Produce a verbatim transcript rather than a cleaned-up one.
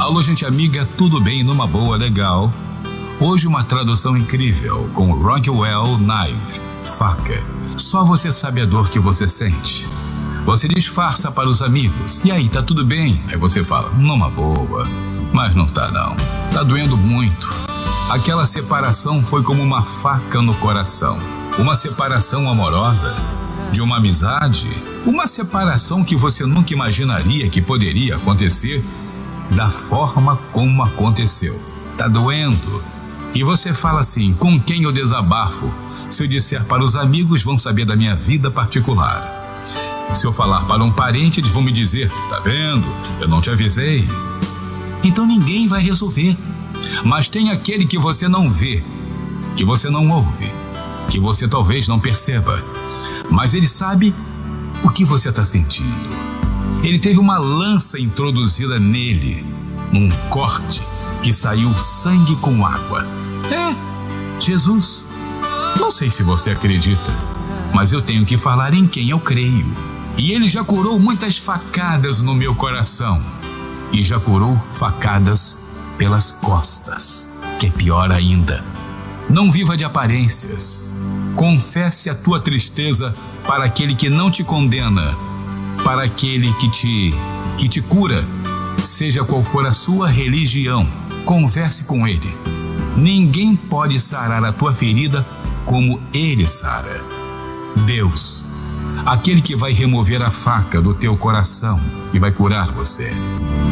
Alô, gente amiga, tudo bem? Numa boa, legal. Hoje uma tradução incrível com Rockwell Knife, faca. Só você sabe a dor que você sente. Você disfarça para os amigos. E aí, tá tudo bem? Aí você fala, numa boa. Mas não tá não. Tá doendo muito. Aquela separação foi como uma faca no coração. Uma separação amorosa, de uma amizade. Uma separação que você nunca imaginaria que poderia acontecer da forma como aconteceu. Tá doendo. E você fala assim, com quem eu desabafo? Se eu disser para os amigos, vão saber da minha vida particular. Se eu falar para um parente, eles vão me dizer, tá vendo? Eu não te avisei. Então ninguém vai resolver. Mas tem aquele que você não vê, que você não ouve, que você talvez não perceba. Mas ele sabe o que você está sentindo. Ele teve uma lança introduzida nele, num corte que saiu sangue com água. É, Jesus. Não sei se você acredita, mas eu tenho que falar em quem eu creio. E ele já curou muitas facadas no meu coração. E já curou facadas pelas costas, que é pior ainda. Não viva de aparências. Confesse a tua tristeza para aquele que não te condena, para aquele que te, que te cura, seja qual for a sua religião. Converse com ele. Ninguém pode sarar a tua ferida como ele sara. Deus, aquele que vai remover a faca do teu coração e vai curar você.